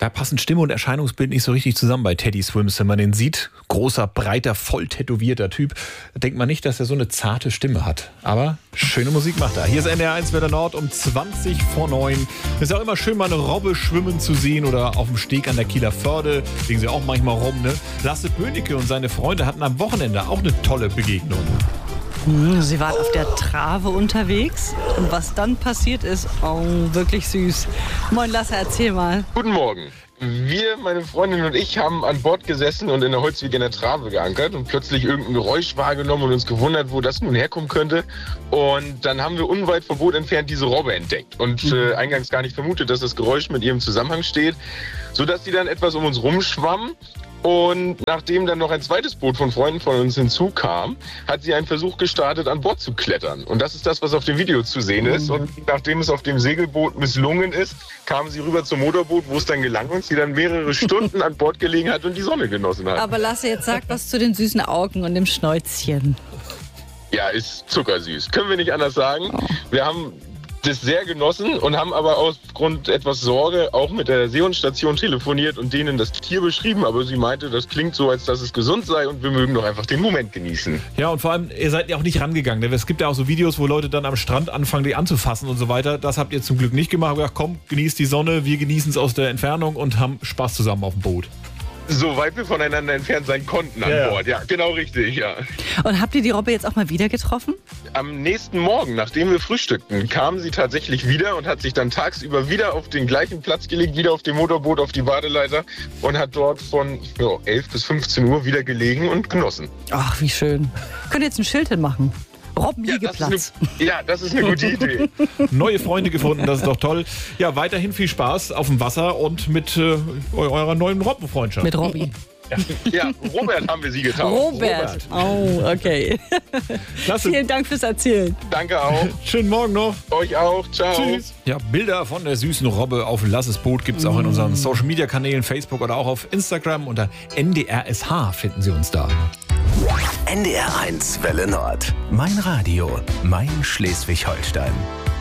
Da passen Stimme und Erscheinungsbild nicht so richtig zusammen bei Teddy Swims, wenn man den sieht. Großer, breiter, voll tätowierter Typ. Da denkt man nicht, dass er so eine zarte Stimme hat. Aber schöne Musik macht er. Hier ist NDR 1 Welle Nord um 20 vor 9. Ist auch immer schön, mal eine Robbe schwimmen zu sehen oder auf dem Steg an der Kieler Förde. Legen sie auch manchmal rum, ne? Lasse Böhnecke und seine Freunde hatten am Wochenende auch eine tolle Begegnung. Sie waren auf der Trave unterwegs und was dann passiert ist, wirklich süß. Moin Lasse, erzähl mal. Guten Morgen. Wir, meine Freundin und ich, haben an Bord gesessen und in der Holzwiege in der Trave geankert und plötzlich irgendein Geräusch wahrgenommen und uns gewundert, wo das nun herkommen könnte. Und dann haben wir unweit vom Boot entfernt diese Robbe entdeckt und eingangs gar nicht vermutet, dass das Geräusch mit ihrem Zusammenhang steht, sodass sie dann etwas um uns rumschwamm. Und nachdem dann noch ein zweites Boot von Freunden von uns hinzukam, hat sie einen Versuch gestartet, an Bord zu klettern. Und das ist das, was auf dem Video zu sehen ist. Und nachdem es auf dem Segelboot misslungen ist, kam sie rüber zum Motorboot, wo es dann gelang und sie dann mehrere Stunden an Bord gelegen hat und die Sonne genossen hat. Aber Lasse, jetzt sag was zu den süßen Augen und dem Schnäuzchen. Ja, ist zuckersüß. Können wir nicht anders sagen. Wir haben das sehr genossen und haben aber aufgrund etwas Sorge auch mit der Seehundstation telefoniert und denen das Tier beschrieben. Aber sie meinte, das klingt so, als dass es gesund sei und wir mögen doch einfach den Moment genießen. Ja, und vor allem, ihr seid ja auch nicht rangegangen. Es gibt ja auch so Videos, wo Leute dann am Strand anfangen, die anzufassen und so weiter. Das habt ihr zum Glück nicht gemacht. Gesagt, komm, genießt die Sonne, wir genießen es aus der Entfernung und haben Spaß zusammen auf dem Boot. Soweit wir voneinander entfernt sein konnten an Bord. Ja, genau richtig, ja. Und habt ihr die Robbe jetzt auch mal wieder getroffen? Am nächsten Morgen, nachdem wir frühstückten, kam sie tatsächlich wieder und hat sich dann tagsüber wieder auf den gleichen Platz gelegt, wieder auf dem Motorboot, auf die Badeleiter und hat dort von 11 bis 15 Uhr wieder gelegen und genossen. Ach, wie schön. Könnt ihr jetzt ein Schild hinmachen? Robbenliegeplatz. Ja, das ist eine gute Idee. Neue Freunde gefunden, das ist doch toll. Ja, weiterhin viel Spaß auf dem Wasser und mit eurer neuen Robbenfreundschaft. Mit Robby. Ja, Robert haben wir sie getauft. Robert. Oh, okay. Klasse. Vielen Dank fürs Erzählen. Danke auch. Schönen Morgen noch. Euch auch. Ciao. Tschüss. Ja, Bilder von der süßen Robbe auf Lasses Boot gibt es auch in unseren Social-Media-Kanälen, Facebook oder auch auf Instagram. Unter NDRSH finden Sie uns da. NDR 1 Welle Nord. Mein Radio, mein Schleswig-Holstein.